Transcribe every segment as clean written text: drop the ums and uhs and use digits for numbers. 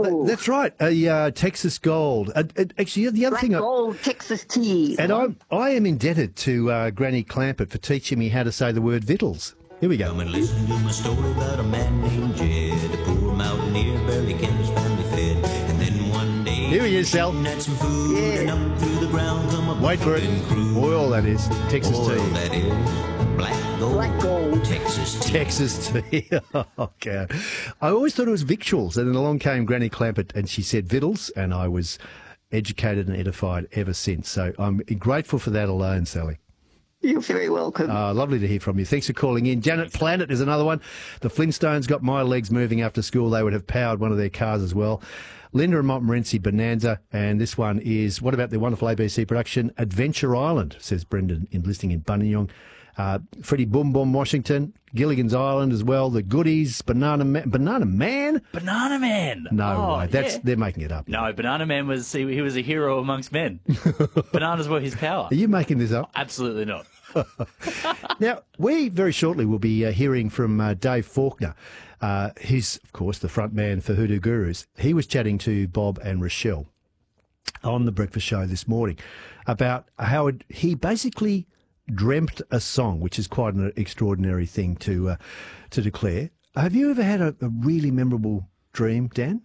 Oh, That's right. A Texas Gold. Actually, the other Black thing, Gold Texas tea. and I am indebted to Granny Clampett for teaching me how to say the word vittles. Here we go. Come and listen to my story about a man named Jed, a poor mountaineer, barely kept his family fed. And then one day, Here he is, Sal. had some food, and up through the ground come a Wait for it. buffeting crew. Oil, that is. Texas Oil, tea. that is. Black Gold. Black Gold. Texas tea. Texas tea. Oh, God. I always thought it was victuals, and then along came Granny Clampett, and she said vittles, and I was educated and edified ever since. So I'm grateful for that alone, Sally. You're very welcome. Lovely to hear from you. Thanks for calling in. Janet Planet is another one. The Flintstones got my legs moving after school. They would have powered one of their cars as well. Linda and Montmorency Bonanza. And this one is, what about the wonderful ABC production, Adventure Island, says Brendan, enlisting in Buninyong. Freddie Boom Boom Washington, Gilligan's Island as well, The Goodies, Banana Man. Banana Man? Banana Man. No way. Yeah. They're making it up. No, Banana Man he was a hero amongst men. Bananas were his power. Are you making this up? Absolutely not. Now, we very shortly will be hearing from Dave Faulkner. He's, of course, the front man for Hoodoo Gurus. He was chatting to Bob and Rochelle on the breakfast show this morning about how he basically dreamt a song, which is quite an extraordinary thing to declare. Have you ever had a really memorable dream, Dan?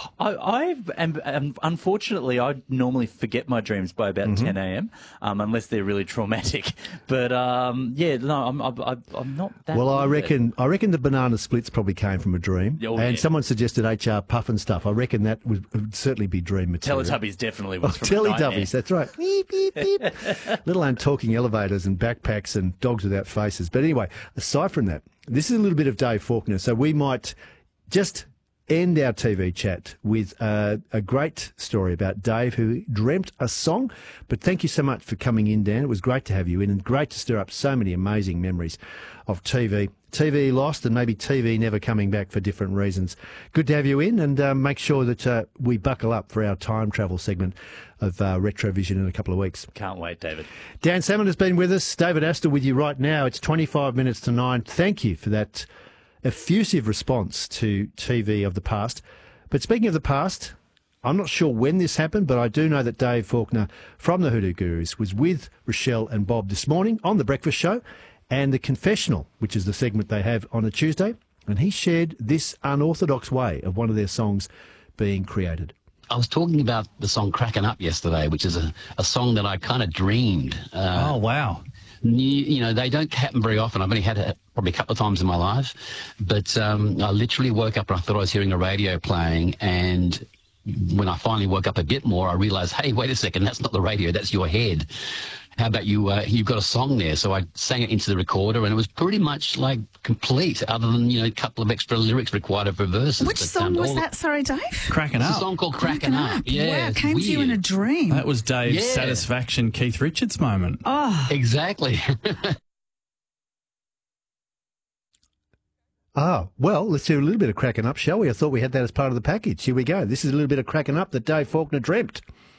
Unfortunately, I normally forget my dreams by about 10 a.m. Unless they're really traumatic. But I'm not that. Well, I good at it. reckon the banana splits probably came from a dream, and someone suggested HR Puff and stuff. I reckon that would certainly be dream material. Teletubbies definitely was from a Teletubbies, nightmare. that's right. Beep, beep, beep. Let alone talking elevators and backpacks and dogs without faces. But anyway, aside from that, this is a little bit of Dave Faulkner, so we might just end our TV chat with a great story about Dave, who dreamt a song. But thank you so much for coming in, Dan. It was great to have you in, and great to stir up so many amazing memories of TV lost, and maybe TV never coming back for different reasons. Good to have you in, and make sure that we buckle up for our time travel segment of Retrovision in a couple of weeks. Can't wait, David. Dan Salmon has been with us. David Astor with you right now. It's 25 minutes to 9. Thank you for that effusive response to TV of the past. But speaking of the past, I'm not sure when this happened, but I do know that Dave Faulkner from the Hoodoo Gurus was with Rochelle and Bob this morning on The Breakfast Show and The Confessional, which is the segment they have on a Tuesday, and he shared this unorthodox way of one of their songs being created. I was talking about the song Crackin' Up yesterday, which is a song that I kind of dreamed. Oh, wow. You know, they don't happen very often. I've only had it probably a couple of times in my life. But I literally woke up and I thought I was hearing a radio playing. And when I finally woke up a bit more, I realized, hey, wait a second, that's not the radio, that's your head. How about you've got a song there? So I sang it into the recorder, and it was pretty much like complete, other than, you know, a couple of extra lyrics required for verses. Which song was that, sorry, Dave? Cracking It's Up. a song called Crackin' Up. Yeah, Wow, it's came to you in a weird. dream. That was Dave's Yeah. Satisfaction Keith Richards moment. Oh, Exactly. Well, let's do a little bit of cracking up, shall we? I thought we had that as part of the package. Here we go. This is a little bit of cracking up that Dave Faulkner dreamt.